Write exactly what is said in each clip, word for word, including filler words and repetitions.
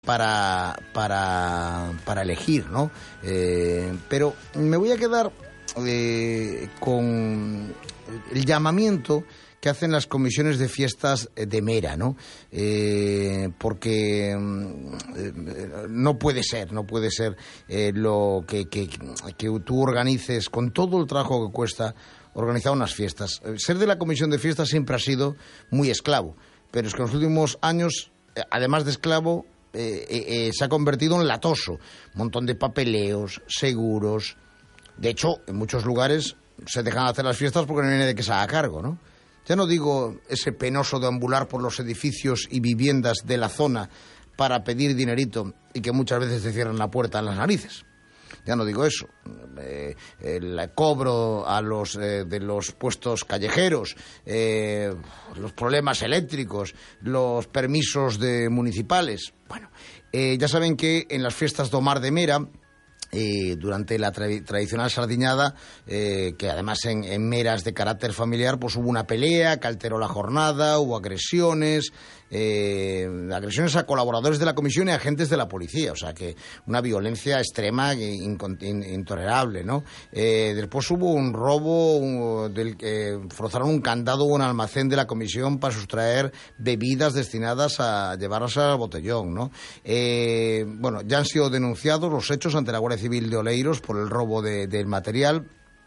para, para, para elegir, ¿no? Eh, pero me voy a quedar eh, con el llamamiento que hacen las comisiones de fiestas de Mera, ¿no? Eh, porque eh, no puede ser, no puede ser eh, lo que, que, que tú organices con todo el trabajo que cuesta organizar unas fiestas. Ser de la comisión de fiestas siempre ha sido muy esclavo, pero es que en los últimos años, además de esclavo, eh, eh, se ha convertido en latoso. Un montón de papeleos, seguros. De hecho, en muchos lugares se dejan hacer las fiestas porque no viene de que se haga cargo, ¿no? Ya no digo ese penoso deambular por los edificios y viviendas de la zona para pedir dinerito y que muchas veces te cierran la puerta en las narices. Ya no digo eso. Eh, el cobro a los eh, de los puestos callejeros, eh, los problemas eléctricos, los permisos de municipales. Bueno, eh, ya saben que en las fiestas do Mar de Mera, Eh, durante la tra tradicional sardiñada, eh, que además en, en meras de carácter familiar, pues hubo una pelea que alteró la jornada, hubo agresiones, eh, agresiones a colaboradores de la comisión y a agentes de la policía, o sea que una violencia extrema e intolerable, ¿no? Eh, después hubo un robo un, del que eh, forzaron un candado a un almacén de la comisión para sustraer bebidas destinadas a llevarlas al botellón, ¿no? Eh, bueno, ya han sido denunciados los hechos ante la Guardia Civil de Oleiros por el robo de, del material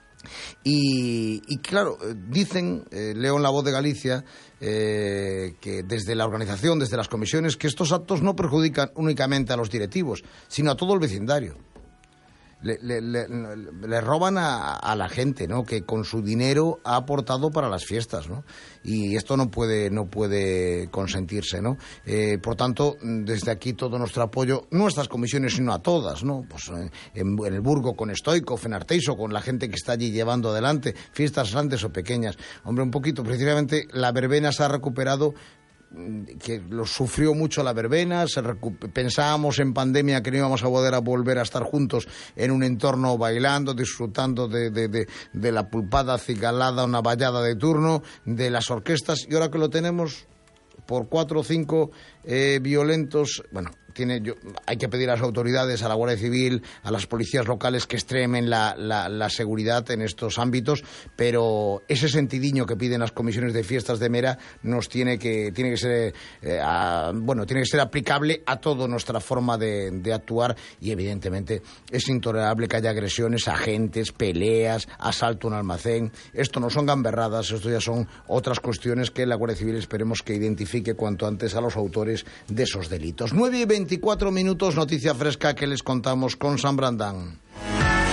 y, y claro, dicen, eh, leo en La Voz de Galicia, eh, que desde la organización, desde las comisiones, que estos actos no perjudican únicamente a los directivos, sino a todo el vecindario. Le, le, le, le roban a, a la gente, ¿no?, que con su dinero ha aportado para las fiestas, ¿no? Y esto no puede no puede consentirse, ¿no? Eh, por tanto, desde aquí todo nuestro apoyo, no a estas comisiones, sino a todas, ¿no? Pues en, en el Burgo con Stoikov, en Arteiso, con la gente que está allí llevando adelante fiestas grandes o pequeñas. Hombre, un poquito, precisamente la verbena se ha recuperado, que lo sufrió mucho la verbena, se pensábamos en pandemia que no íbamos a poder a volver a estar juntos en un entorno bailando, disfrutando de, de, de, de la pulpada acicalada, una vallada de turno, de las orquestas, y ahora que lo tenemos por cuatro o cinco eh, violentos, bueno, tiene, yo, hay que pedir a las autoridades, a la Guardia Civil, a las policías locales que extremen la, la, la seguridad en estos ámbitos, pero ese sentidiño que piden las comisiones de fiestas de Mera nos tiene que, tiene que ser, eh, a, bueno, tiene que ser aplicable a toda nuestra forma de, de actuar y evidentemente es intolerable que haya agresiones, agentes, peleas, asalto a un almacén. Esto no son gamberradas, esto ya son otras cuestiones que la Guardia Civil esperemos que identifique cuanto antes a los autores de esos delitos. nueve y veinticuatro minutos, noticia fresca que les contamos con San Brandán.